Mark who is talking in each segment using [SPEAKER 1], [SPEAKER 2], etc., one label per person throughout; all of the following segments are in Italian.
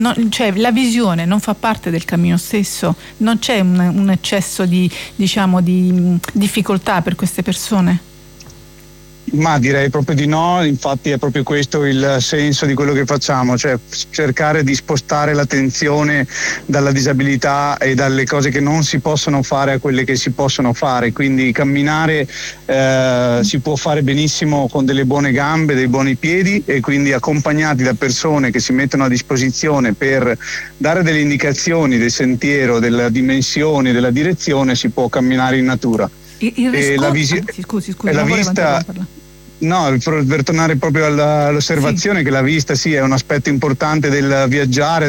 [SPEAKER 1] Cioè la visione non fa parte del cammino stesso, non c'è un eccesso di difficoltà per queste persone?
[SPEAKER 2] Ma direi proprio di no, infatti è proprio questo il senso di quello che facciamo, cioè cercare di spostare l'attenzione dalla disabilità e dalle cose che non si possono fare a quelle che si possono fare, quindi camminare si può fare benissimo con delle buone gambe, dei buoni piedi, e quindi accompagnati da persone che si mettono a disposizione per dare delle indicazioni del sentiero, della dimensione, della direzione, si può camminare in natura.
[SPEAKER 1] Scusi,
[SPEAKER 2] la vista. No, per tornare proprio all'osservazione, sì, che la vista sì è un aspetto importante del viaggiare,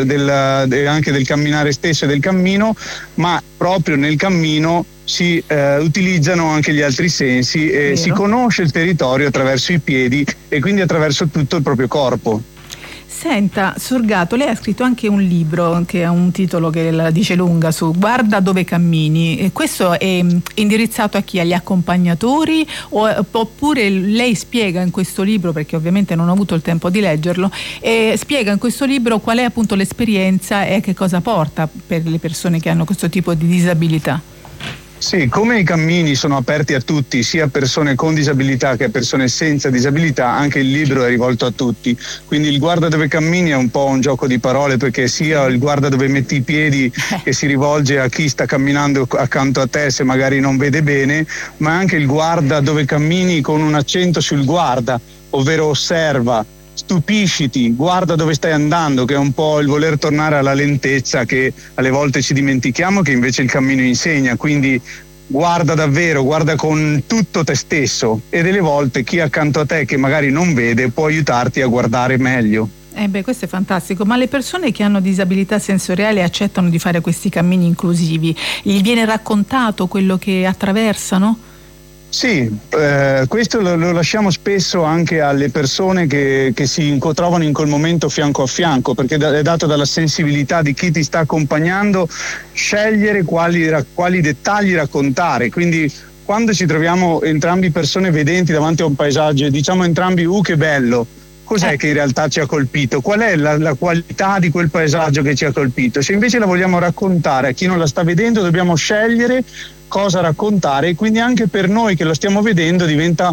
[SPEAKER 2] anche del camminare stesso e del cammino, ma proprio nel cammino si utilizzano anche gli altri sensi e si conosce il territorio attraverso i piedi e quindi attraverso tutto il proprio corpo.
[SPEAKER 1] Senta, Sorgato, lei ha scritto anche un libro che ha un titolo che la dice lunga, su Guarda dove cammini, e questo è indirizzato a chi? Agli accompagnatori oppure lei spiega in questo libro, perché ovviamente non ho avuto il tempo di leggerlo, spiega in questo libro qual è appunto l'esperienza e che cosa porta per le persone che hanno questo tipo di disabilità?
[SPEAKER 2] Sì, come i cammini sono aperti a tutti, sia persone con disabilità che persone senza disabilità, anche il libro è rivolto a tutti. Quindi il guarda dove cammini è un po' un gioco di parole, perché sia il guarda dove metti i piedi, che si rivolge a chi sta camminando accanto a te se magari non vede bene, ma anche il guarda dove cammini con un accento sul guarda, ovvero osserva, stupisciti, guarda dove stai andando, che è un po' il voler tornare alla lentezza che alle volte ci dimentichiamo, che invece il cammino insegna. Quindi guarda davvero, guarda con tutto te stesso, e delle volte chi è accanto a te che magari non vede può aiutarti a guardare meglio.
[SPEAKER 1] Questo è fantastico, ma le persone che hanno disabilità sensoriali accettano di fare questi cammini inclusivi? Gli viene raccontato quello che attraversano?
[SPEAKER 2] Sì, questo lo lasciamo spesso anche alle persone che si trovano in quel momento fianco a fianco, perché è dato dalla sensibilità di chi ti sta accompagnando scegliere quali dettagli raccontare. Quindi quando ci troviamo entrambi persone vedenti davanti a un paesaggio e diciamo entrambi che bello, cos'è che in realtà ci ha colpito? Qual è la qualità di quel paesaggio che ci ha colpito? Se invece la vogliamo raccontare a chi non la sta vedendo, dobbiamo scegliere cosa raccontare, e quindi anche per noi che lo stiamo vedendo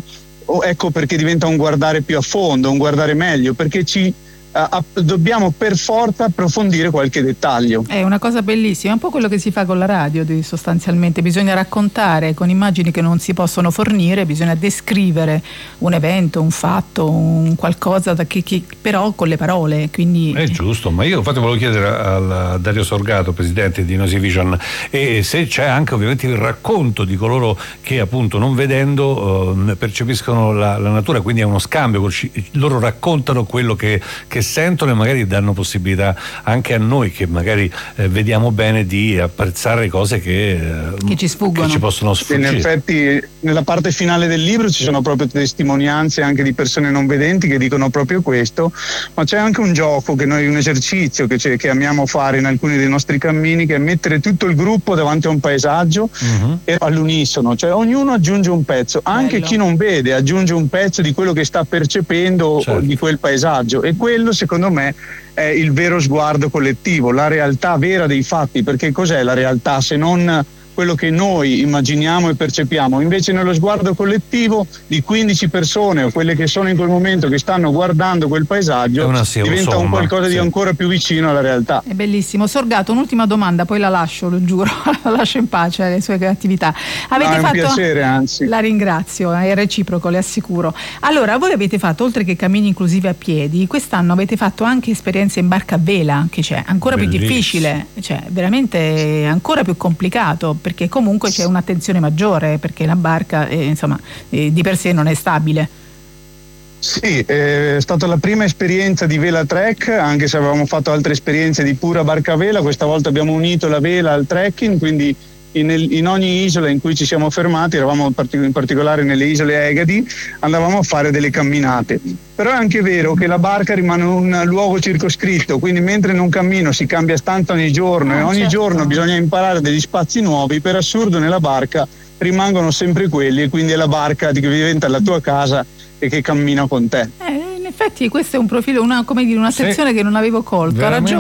[SPEAKER 2] ecco perché diventa un guardare più a fondo, un guardare meglio, perché dobbiamo per forza approfondire qualche dettaglio.
[SPEAKER 1] È una cosa bellissima, è un po' quello che si fa con la radio, sostanzialmente bisogna raccontare con immagini che non si possono fornire, bisogna descrivere un evento, un fatto, un qualcosa però con le parole, quindi
[SPEAKER 3] è giusto. Ma io infatti volevo chiedere a Dario Sorgato, presidente di Noisy Vision, e se c'è anche ovviamente il racconto di coloro che appunto non vedendo percepiscono la natura, quindi è uno scambio, loro raccontano quello che sentono e magari danno possibilità anche a noi che magari vediamo bene di apprezzare cose che
[SPEAKER 1] ci sfuggono,
[SPEAKER 3] che ci possono sfuggire.
[SPEAKER 2] In effetti nella parte finale del libro ci sono proprio testimonianze anche di persone non vedenti che dicono proprio questo, ma c'è anche un gioco un esercizio che amiamo fare in alcuni dei nostri cammini, che è mettere tutto il gruppo davanti a un paesaggio e all'unisono, cioè ognuno aggiunge un pezzo, anche chi non vede aggiunge un pezzo di quello che sta percependo, certo, di quel paesaggio, e quello secondo me è il vero sguardo collettivo, la realtà vera dei fatti, perché cos'è la realtà se non quello che noi immaginiamo e percepiamo? Invece nello sguardo collettivo di 15 persone o quelle che sono in quel momento che stanno guardando quel paesaggio diventa un qualcosa di ancora più vicino alla realtà.
[SPEAKER 1] È bellissimo. Sorgato, un'ultima domanda, poi la lascio, lo giuro, la lascio in pace alle sue attività.
[SPEAKER 2] È un piacere, anzi.
[SPEAKER 1] La ringrazio, è reciproco, le assicuro. Allora, voi avete fatto, oltre che cammini inclusivi a piedi, quest'anno avete fatto anche esperienze in barca a vela, che c'è ancora più difficile, cioè veramente ancora più complicato, perché comunque c'è un'attenzione maggiore, perché la barca di per sé non è stabile.
[SPEAKER 2] Sì, è stata la prima esperienza di vela trek, anche se avevamo fatto altre esperienze di pura barca a vela. Questa volta abbiamo unito la vela al trekking, quindi in ogni isola in cui ci siamo fermati, eravamo in particolare nelle isole Egadi, andavamo a fare delle camminate. Però è anche vero che la barca rimane un luogo circoscritto, quindi mentre in un cammino si cambia stanza ogni giorno e ogni giorno bisogna imparare degli spazi nuovi, per assurdo nella barca rimangono sempre quelli, e quindi è la barca che diventa la tua casa e che cammina con te.
[SPEAKER 1] In effetti questo è un profilo, una sezione che non avevo colto. Ha ragione.